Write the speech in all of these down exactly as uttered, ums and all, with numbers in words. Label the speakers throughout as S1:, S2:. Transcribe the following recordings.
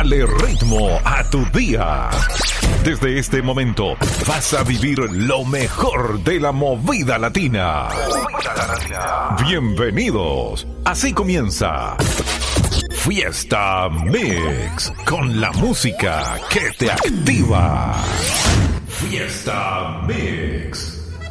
S1: Dale ritmo a tu día. Desde este momento vas a vivir lo mejor de la movida latina. Bienvenidos. Así comienza Fiesta Mix, con la música que te activa. Fiesta Mix.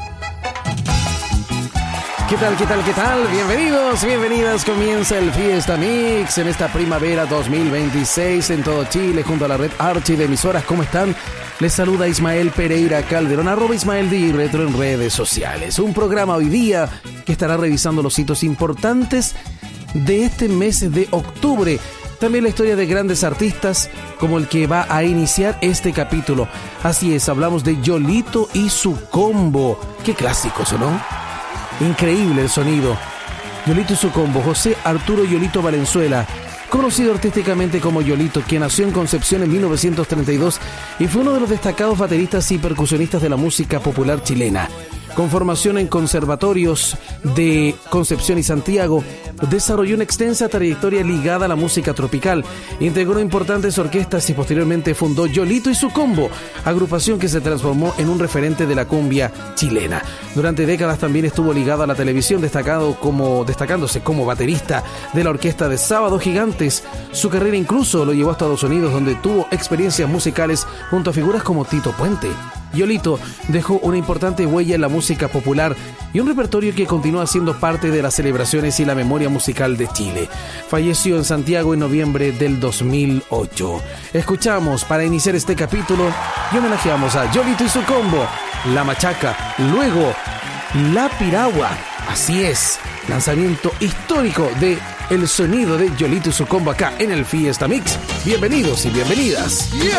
S2: ¿Qué tal, qué tal, qué tal? Bienvenidos, bienvenidas. Comienza el Fiesta Mix en esta primavera dos mil veintiséis en todo Chile, junto a la red Archi de emisoras. ¿Cómo están? Les saluda Ismael Pereira Calderón, arroba Ismael D Retro en redes sociales. Un programa hoy día que estará revisando los hitos importantes de este mes de octubre. También la historia de grandes artistas como el que va a iniciar este capítulo. Así es, hablamos de Yolito y su combo. Qué clásicos, ¿no? Increíble el sonido. Yolito y su combo. José Arturo Yolito Valenzuela, conocido artísticamente como Yolito, quien nació en Concepción en mil novecientos treinta y dos y fue uno de los destacados bateristas y percusionistas de la música popular chilena. Con formación en conservatorios de Concepción y Santiago, desarrolló una extensa trayectoria ligada a la música tropical. Integró importantes orquestas y posteriormente fundó Yolito y su combo, agrupación que se transformó en un referente de la cumbia chilena. Durante décadas también estuvo ligado a la televisión, destacado como, destacándose como baterista de la orquesta de Sábado Gigantes. Su carrera incluso lo llevó a Estados Unidos, donde tuvo experiencias musicales junto a figuras como Tito Puente. Yolito dejó una importante huella en la música popular y un repertorio que continúa siendo parte de las celebraciones y la memoria musical de Chile. Falleció en Santiago en noviembre del dos mil ocho. Escuchamos para iniciar este capítulo y homenajeamos a Yolito y su combo, La Machaca, luego La Piragua. Así es, lanzamiento histórico de el sonido de Yolito y su combo acá en el Fiesta Mix. Bienvenidos y bienvenidas. Yeah.